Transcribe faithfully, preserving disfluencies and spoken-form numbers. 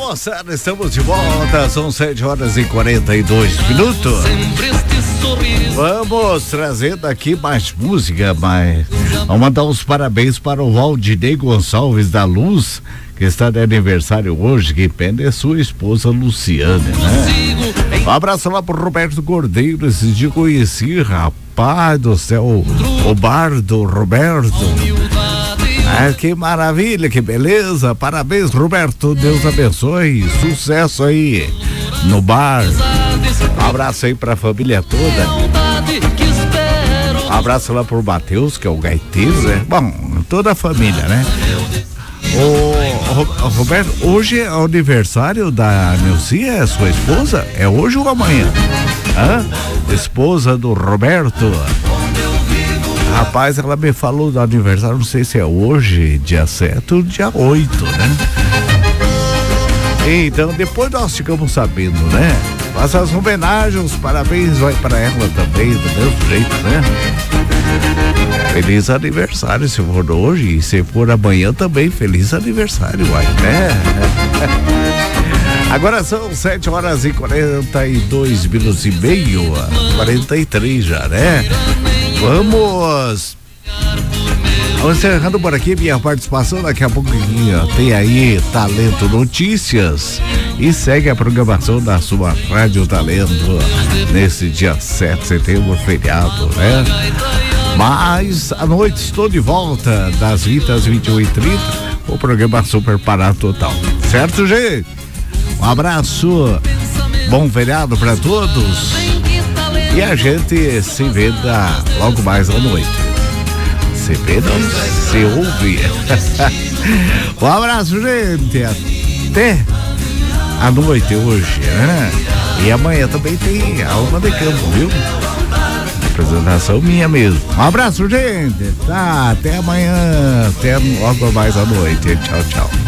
moçada, estamos de volta, são sete horas e quarenta e dois minutos. Vamos trazendo aqui mais música, mas vamos mandar uns parabéns para o Valdinei Gonçalves da Luz, que está de aniversário hoje, que pende é sua esposa Luciane, né? Um abraço lá pro Roberto Cordeiro, esse dia conheci, rapaz do céu, o bar do Roberto. Ah, que maravilha, que beleza, parabéns, Roberto, Deus abençoe, sucesso aí no bar. Um abraço aí pra família toda. Um abraço lá pro Matheus, que é o gaiteiro, né? Bom, toda a família, né? Ô, Roberto, hoje é o aniversário da Nilcia, é sua esposa? É hoje ou amanhã? Hã? Esposa do Roberto. Rapaz, ela me falou do aniversário, não sei se é hoje, dia sete ou dia oito, né? Então, depois nós ficamos sabendo, né? Mas as homenagens, os parabéns vai para ela também, do mesmo jeito, né? Feliz aniversário se for hoje, e se for amanhã também, feliz aniversário, uai, né? Agora são sete horas e quarenta e dois minutos e meio, quarenta e três já, né? Vamos Vamos encerrando por aqui minha participação. Daqui a pouquinho tem aí Talento Notícias e segue a programação da sua Rádio Talento nesse dia sete de setembro, feriado, né? Mas à noite estou de volta das vinte às vinte e um e trinta, o programa Super Parado Total, certo, gente? Um abraço, bom feriado para todos e a gente se vê da, logo mais à noite. Se vê, não se ouve. Um abraço, gente, até a noite hoje, né? E amanhã também tem Alma de Campo, viu? Apresentação minha mesmo. Um abraço, gente. Tá, até amanhã. Até logo mais à noite. Tchau, tchau.